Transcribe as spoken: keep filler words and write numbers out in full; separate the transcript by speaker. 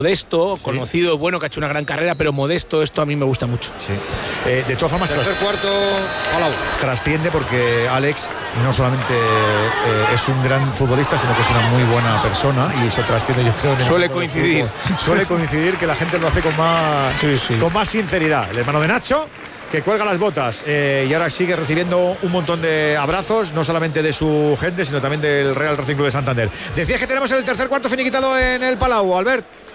Speaker 1: modesto,
Speaker 2: sí.
Speaker 1: conocido, bueno, que ha hecho una gran carrera, pero modesto, esto a mí me gusta mucho.
Speaker 2: Sí. Eh, de todas formas,
Speaker 3: tercer
Speaker 2: tras,
Speaker 3: cuarto, Palau.
Speaker 2: trasciende porque Alex no solamente eh, es un gran futbolista, sino que es una muy buena persona, y eso trasciende, yo creo.
Speaker 1: Suele coincidir.
Speaker 2: Suele coincidir que la gente lo hace con más,
Speaker 1: sí, sí.
Speaker 2: con más sinceridad. El hermano de Nacho, que cuelga las botas eh, y ahora sigue recibiendo un montón de abrazos, no solamente de su gente, sino también del Real Racing Club de Santander. Decías que tenemos el tercer cuarto finiquitado en el Palau, Albert.